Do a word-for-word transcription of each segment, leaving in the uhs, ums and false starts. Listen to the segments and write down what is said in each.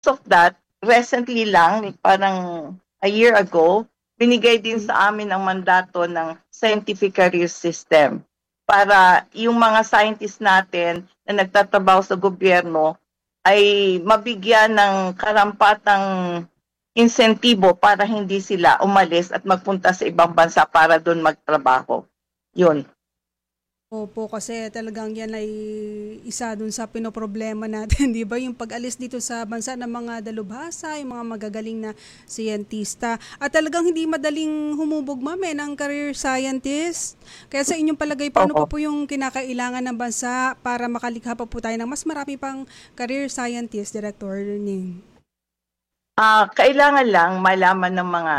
of that, recently lang, parang a year ago, binigay din sa amin ang mandato ng Scientific Career System para yung mga scientists natin na nagtatrabaho sa gobyerno ay mabigyan ng karampatang insentibo para hindi sila umalis at magpunta sa ibang bansa para doon magtrabaho. Yun. Opo, kasi talagang yan ay isa dun sa pinoproblema natin, di ba? Yung pag-alis dito sa bansa ng mga dalubhasa, yung mga magagaling na siyentista. At talagang hindi madaling humubog, ma'am, eh, ng career scientist. Kaya sa inyong palagay, paano pa Oo. po yung kinakailangan ng bansa para makalikha pa po tayo ng mas marami pang career scientist, Director Ning? Ah, kailangan lang malaman ng mga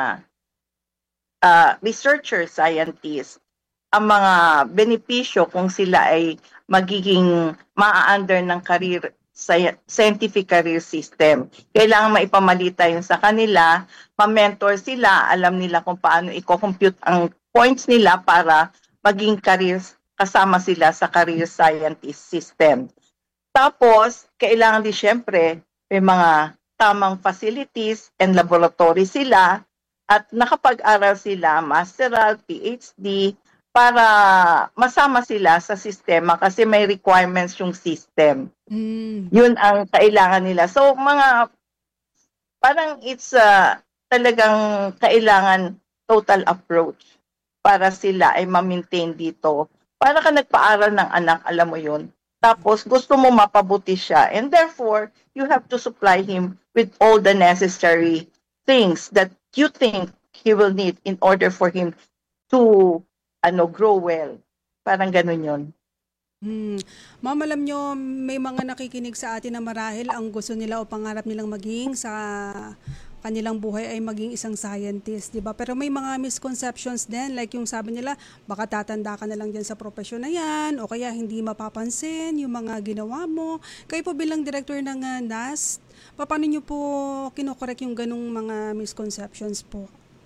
ah, researcher scientists ang mga benepisyo kung sila ay magiging maa-under ng career scientific career system. Kailangan maipamalita yun sa kanila, ma-mentor sila, alam nila kung paano i-compute ang points nila para maging career kasama sila sa career scientist system. Tapos, kailangan din syempre may mga tamang facilities and laboratory sila at nakapag-aral sila, masteral, PhD, para masama sila sa sistema kasi may requirements yung system. Mm. Yun ang kailangan nila. So, mga, parang it's uh, talagang kailangan total approach para sila ay ma-maintain dito. Para ka nagpaaral ng anak, alam mo yun. Tapos gusto mo mapabuti siya. And therefore, you have to supply him with all the necessary things that you think he will need in order for him to ano grow well. Parang ganun yun. Hmm. Ma'am, alam nyo, may mga nakikinig sa atin na marahil ang gusto nila o pangarap nilang maging sa kanilang buhay ay maging isang scientist, di ba? Pero may mga misconceptions din, like yung sabi nila, baka tatanda ka na lang dyan sa profesyon na yan, o kaya hindi mapapansin yung mga ginawa mo. Kayo po bilang director ng uh, N A S, paano nyo po kinokorek yung ganong mga misconceptions po?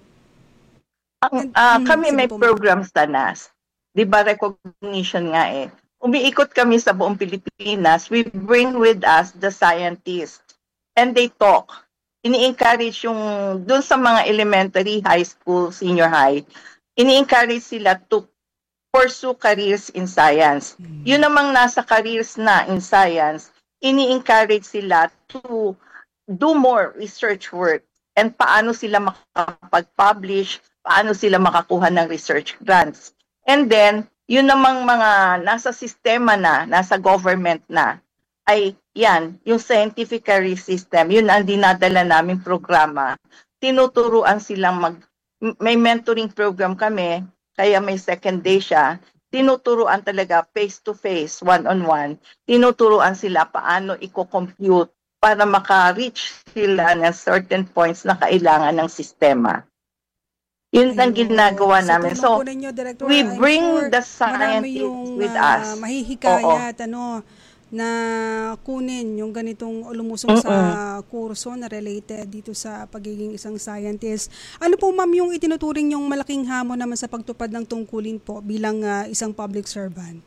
Ang, And, ah, mhm, kami sige may po, ma'am. program sa N A S. Di ba recognition nga eh. Umiikot kami sa buong Pilipinas. We bring with us the scientists and they talk. Ini-encourage yung dun sa mga elementary, high school, senior high. Ini-encourage sila to pursue careers in science. Yun namang nasa careers na in science, ini-encourage sila to do more research work and paano sila makapag-publish, paano sila makakuha ng research grants. And then, yun namang mga nasa sistema na, nasa government na, ay yan, yung scientific career system, yun ang dinadala naming programa. Tinuturuan silang mag, may mentoring program kami, kaya may second day siya. Tinuturuan talaga face-to-face, one-on-one. Tinuturuan sila paano i-compute para maka-reach sila ng certain points na kailangan ng sistema. Yun ang Ayun. ginagawa Sa namin. tulong po So, ninyo, Director, we I'm bring sure the marami scientists yung with ah, us. Oo. mahihikayat, ano, na kunin yung ganitong o lumusong sa Mm-mm. kurso na related dito sa pagiging isang scientist. Ano po, ma'am, yung itinuturing yung malaking hamon naman sa pagtupad ng tungkulin po bilang ah, isang public servant?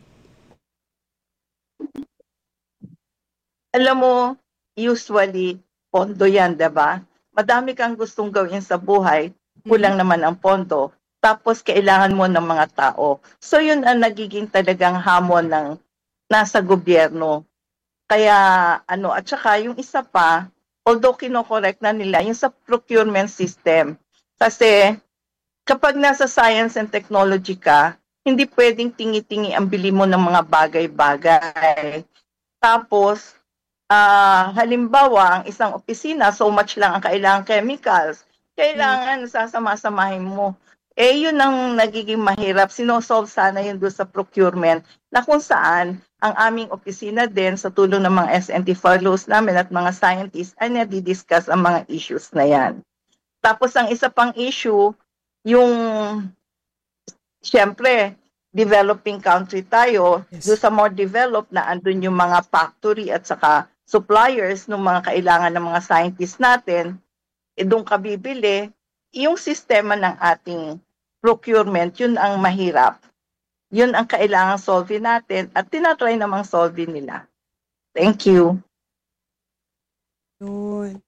Alam mo, usually, pondo yan, diba? Madami kang gustong gawin sa buhay, Mhm. kulang naman ang pondo, tapos kailangan mo ng mga tao. So yun ang nagiging talagang hamon ng nasa gobyerno. Kaya ano, at saka yung isa pa, although kinokorek na nila, yung sa procurement system. Kasi kapag nasa science and technology ka, hindi pwedeng tingi-tingi ang bili mo ng mga bagay-bagay. Tapos, ah, halimbawa, ang isang opisina, so much lang ang kailangan chemicals. Mm. Kailangan sasama-samahin mo. Eh, yun ang nagiging mahirap. Sinosolve sana yun doon sa procurement na kung saan ang aming opisina din sa tulong ng mga S and T fellows namin at mga scientists ay nadidiscuss ang mga issues na yan. Tapos ang isa pang issue, yung siyempre, developing country tayo, do Yes. sa more developed na andun yung mga factory at saka suppliers ng mga kailangan ng mga scientists natin, eh doon ka bibili, yung sistema ng ating procurement, yun ang mahirap. Yun ang kailangan solve natin at tinatry namang solve nila. Thank you. Yun.